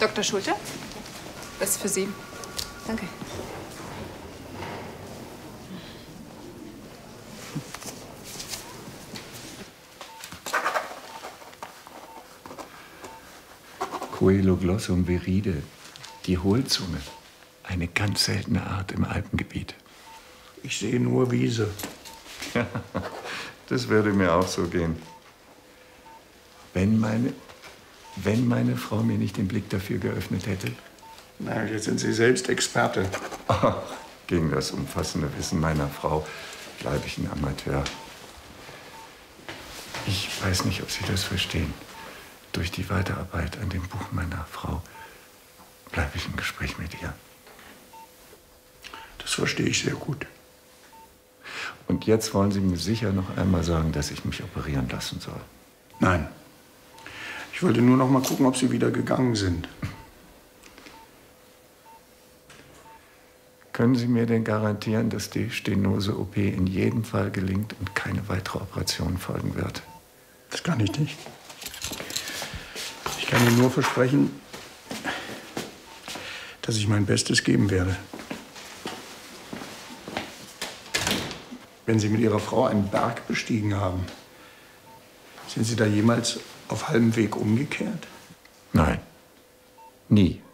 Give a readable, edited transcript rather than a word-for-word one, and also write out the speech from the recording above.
Dr. Schulte, das ist für Sie. Danke. Coeloglossum viride, die Hohlzunge. Eine ganz seltene Art im Alpengebiet. Ich sehe nur Wiese. Ja, das würde mir auch so gehen. Wenn meine Frau mir nicht den Blick dafür geöffnet hätte. Na, jetzt sind Sie selbst Experte. Ach, gegen das umfassende Wissen meiner Frau bleibe ich ein Amateur. Ich weiß nicht, ob Sie das verstehen. Durch die Weiterarbeit an dem Buch meiner Frau bleibe ich im Gespräch mit ihr. Das verstehe ich sehr gut. Und jetzt wollen Sie mir sicher noch einmal sagen, dass ich mich operieren lassen soll. Nein. Ich wollte nur noch mal gucken, ob Sie wieder gegangen sind. Können Sie mir denn garantieren, dass die Stenose-OP in jedem Fall gelingt und keine weitere Operation folgen wird? Das kann ich nicht. Ich kann Ihnen nur versprechen, dass ich mein Bestes geben werde. Wenn Sie mit Ihrer Frau einen Berg bestiegen haben, sind Sie da jemals auf halbem Weg umgekehrt? Nein, nie.